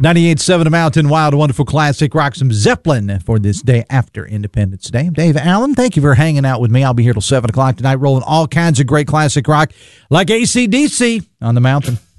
98.7 The Mountain, wild, wonderful classic rock, some Zeppelin for this day after Independence Day. I'm Dave Allen. Thank you for hanging out with me. I'll be here till 7 o'clock tonight, rolling all kinds of great classic rock like AC/DC on the Mountain.